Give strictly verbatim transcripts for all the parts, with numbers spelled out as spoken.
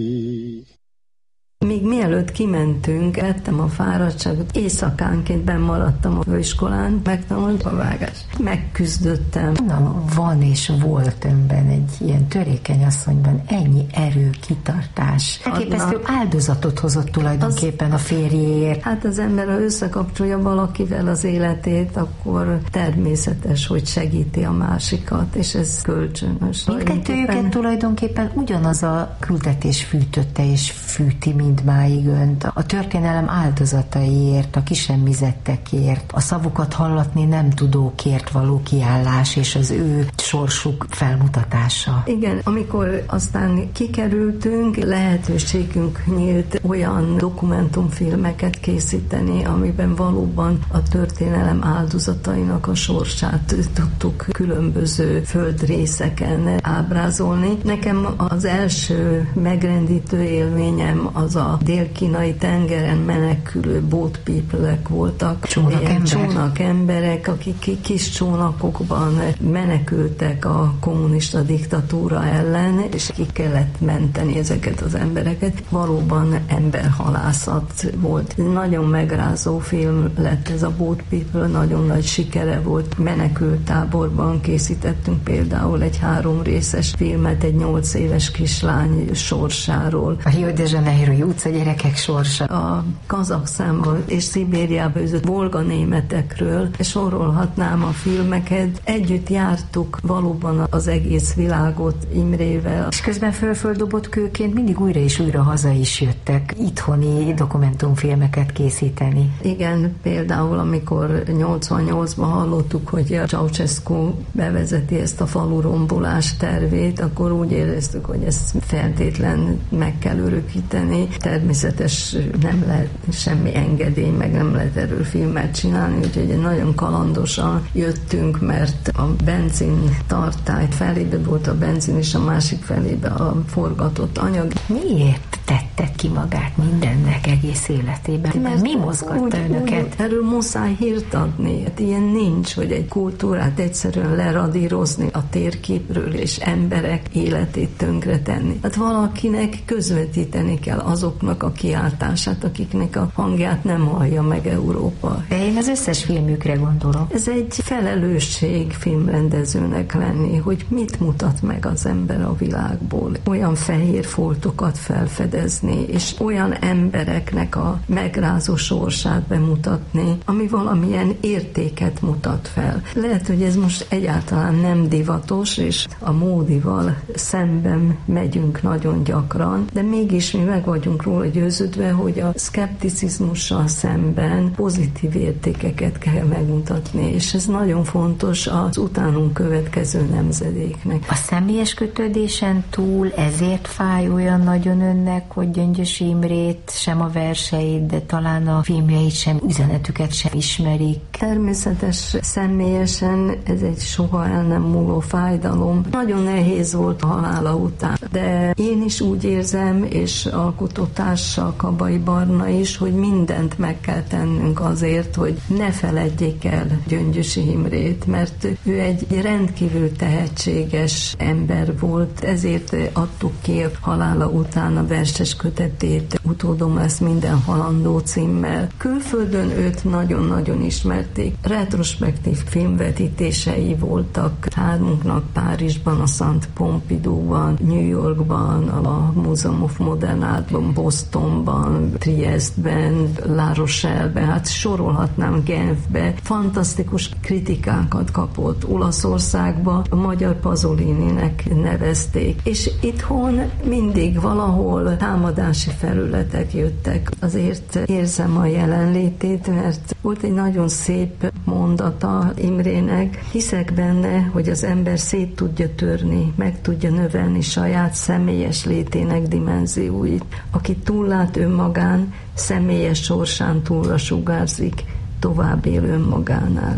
Még mielőtt kimentünk, vettem a fáradtságot, éjszakánként bennmaradtam a főiskolán, megtanultam a vágást. Megküzdöttem. Na, van és volt önben egy ilyen törékeny asszonyban ennyi erő, kitartás. Elképesztő áldozatot hozott tulajdonképpen az, a férjéért. Hát az ember, ha összekapcsolja valakivel az életét, akkor természetes, hogy segíti a másikat, és ez kölcsönös. Mindkettőjüket tulajdonképpen ugyanaz a küldetés fűtötte és fűti, mint máig önt. A történelem áldozataiért, a kisemmizettekért, a szavukat hallatni nem tudókért való kiállás, és az ő sorsuk felmutatása. Igen, amikor aztán kikerültünk, lehetőségünk nyílt olyan dokumentumfilmeket készíteni, amiben valóban a történelem áldozatainak a sorsát tudtuk különböző földrészeken ábrázolni. Nekem az első megrendítő élményem az a dél-kínai tengeren menekülő boat people-ek voltak. Csónakember. Csónakemberek, akik kis csónakokban menekültek a kommunista diktatúra ellen, és ki kellett menteni ezeket az embereket. Valóban emberhalászat volt. Nagyon megrázó film lett ez a Boat People, nagyon nagy sikere volt. Menekültáborban készítettünk például egy három részes filmet egy nyolc éves kislány sorsáról. A Rio de Janeiro utca gyerekek sorsa. A Kazaksztánban és Szibériában üzött volga németekről, sorolhatnám a filmeket. Együtt jártuk valóban az egész világot Imrével. És közben fölföldobott kőként mindig újra és újra haza is jöttek itthoni dokumentumfilmeket készíteni. Igen, például amikor nyolcvannyolcban hallottuk, hogy a Ceausescu bevezeti ezt a falurombolás tervét, akkor úgy éreztük, hogy ezt feltétlen meg kell örökíteni. Természetes, nem lehet semmi engedély, meg nem lehet erről filmet csinálni, úgyhogy nagyon kalandosan jöttünk, mert a benzin tartály felébe volt a benzin, és a másik felébe a forgatott anyag. Miért tette ki magát mindennek egész életében? Mert mi mozgatta úgy, önöket? Úgy, erről muszáj hírt adni. Hát ilyen nincs, hogy egy kultúrát egyszerűen leradírozni a térképről, és emberek életét tönkretenni. Hát valakinek közvetíteni kell azoknak a kiáltását, akiknek a hangját nem hallja meg Európa. De én az összes filmükre gondolok. Ez egy felelősség filmrendezőnek lenni, hogy mit mutat meg az ember a világból. Olyan fehér foltokat felfedezni, és olyan embereknek a megrázó sorsát bemutatni, ami valamilyen értéket mutat fel. Lehet, hogy ez most egyáltalán nem divatos, és a módival szemben megyünk nagyon gyakran, de mégis mi meg vagyunk róla győződve, hogy a szkepticizmussal szemben pozitív értékeket kell megmutatni, és ez nagyon fontos az utánunk következő nemzedéknek. A személyes kötődésen túl ezért fáj olyan nagyon önnek, hogy Gyöngyös Imrét, sem a verseit, de talán a filmjeit sem, üzenetüket sem ismerik. Természetes, személyesen ez egy soha el nem múló fájdalom. Nagyon nehéz volt a halála után, de én is úgy érzem, és alkotótársa Kabai Barna is, hogy mindent meg kell tennünk azért, hogy ne feledjék el Gyöngyösi Imrét, mert ő egy rendkívül tehetséges ember volt, ezért adtuk ki a halála után a verses kötetét, Utódom lesz minden halandó címmel. Külföldön őt nagyon-nagyon ismerték. Retrospektív filmvetítései voltak hármunknak Párizsban, a Saint Pompidouban, New Yorkban, a Museum of Modern Artban, Bostonban, Triestben, La Rochelle-ben, hát sorolhatnám, Genfbe. Fantasztikus kritikákat kapott. Olaszországban a magyar Pasolininek nevezték. És itthon mindig valahol támadási felületek jöttek. Azért érzem a jelenlétét, mert volt egy nagyon szép mondata Imrének. Hiszek benne, hogy az ember szét tudja törni, meg tudja növelni saját személyes létének dimenzióit. Aki túllát önmagán, személyes sorsán túlra sugárzik, tovább él önmagánál.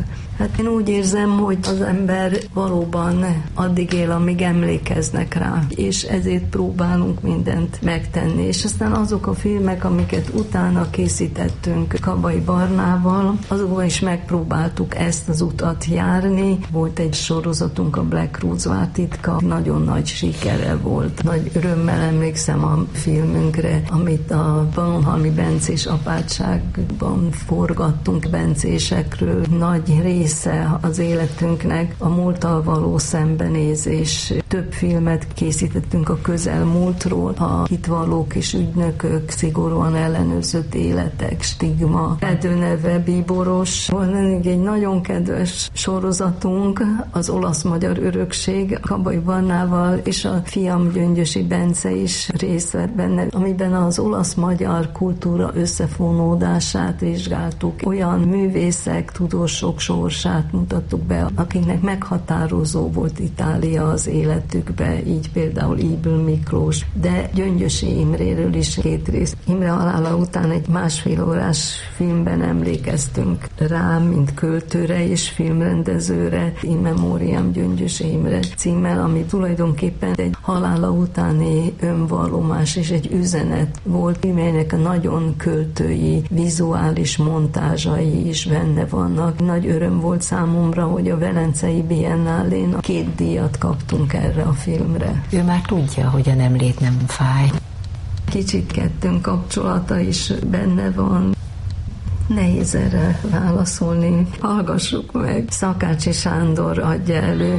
Hát én úgy érzem, hogy az ember valóban addig él, amíg emlékeznek rá, és ezért próbálunk mindent megtenni. És aztán azok a filmek, amiket utána készítettünk Kabay Barnával, azokban is megpróbáltuk ezt az utat járni. Volt egy sorozatunk, a Black Rose Vátitka, nagyon nagy sikere volt. Nagy örömmel emlékszem a filmünkre, amit a Pannonhalmi bencés apátságban forgattunk, bencésekről. Nagy része az életünknek a múlttal való szembenézés. Több filmet készítettünk a közelmúltról, a hitvallók és ügynökök, szigorúan ellenőrzött életek, stigma, Erdőneve, Bíboros. Van egy nagyon kedves sorozatunk, az olasz-magyar örökség, Kabay Barnával, és a fiam Gyöngyösi Bence is részt vett benne, amiben az olasz-magyar kultúra összefonódását vizsgáltuk. Olyan művészek, tudósok sorsát mutattuk be, akiknek meghatározó volt Itália az életükbe, így például Ybl Miklós, de Gyöngyösi Imréről is két rész. Imre halála után egy másfél órás filmben emlékeztünk rá, mint költőre és filmrendezőre, In Memoriam Gyöngyösi Imre címmel, ami tulajdonképpen egy halála utáni önvallomás és egy üzenet volt, melynek a nagyon költői, vizuális montázsai is benne vannak. Nagy öröm volt számomra, hogy a Velencei Biennálén két díjat kaptunk erre a filmre. Ő már tudja, hogy a nemlét nem fáj. Kicsit kettőnk kapcsolata is benne van. Nehéz erre válaszolni. Hallgassuk meg. Szakácsi Sándor adja elő.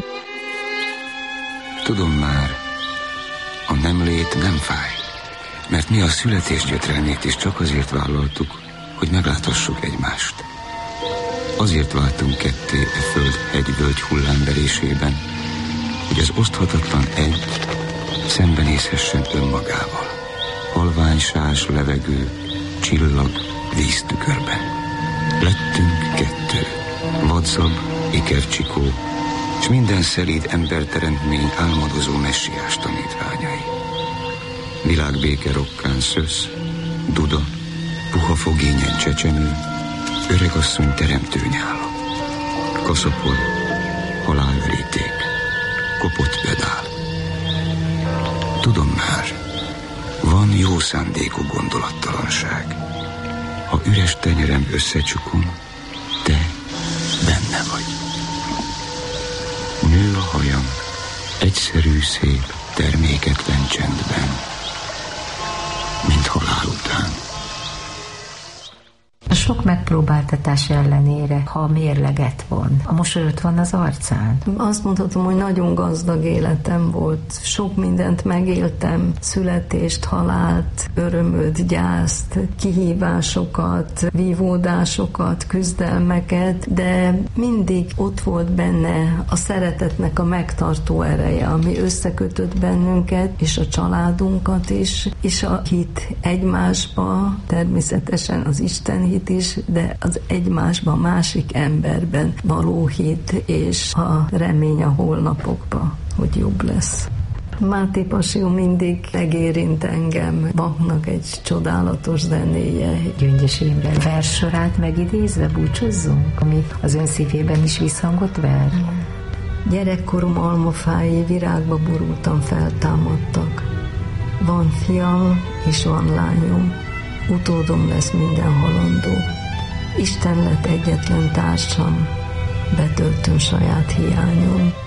Tudom már, a nemlét nem fáj, mert mi a születés gyötrelmét is csak azért vállaltuk, hogy megláthassuk egymást. Azért váltunk ketté e föld hegy-völgy hullámverésében, hogy az oszthatatlan egy szembenézhessen önmagával. Halvány sás levegő, csillag, víztükörben. Lettünk kettő, vadzab, ikercsikó, s minden szelíd emberteremtmény álmodozó messiás tanítványai. Világbéke rokkán szösz, duda, puha fogényen csecsemő, öregasszony teremtő nyála. Kaszapor, halálveríték, kopott pedál. Tudom már, van jó szándékú gondolattalanság. Ha üres tenyerem összecsukom, te benne vagy. Nő a hajam, egyszerű, szép, terméketlen csendben, mint halál után. A sok megpróbáltatás ellenére, ha mérleget von, a mosolyot van az arcán? Azt mondhatom, hogy nagyon gazdag életem volt. Sok mindent megéltem, születést, halált, örömöt, gyászt, kihívásokat, vívódásokat, küzdelmeket, de mindig ott volt benne a szeretetnek a megtartó ereje, ami összekötött bennünket, és a családunkat is, és a hit egymásba, természetesen az Isten hit is, de az egymásban, másik emberben való hit, és a remény a holnapokba, hogy jobb lesz. Máté Passió mindig megérint engem. Bachnak egy csodálatos zenéje. Gyöngyösi Imre verssorát megidézve búcsúzzunk, ami az ön szívében is visszhangot ver? Gyerekkorom almafái virágba borultan feltámadtak. Van fiam és van lányom. Utódom lesz minden halandó. Isten lett egyetlen társam, betöltöm saját hiányom.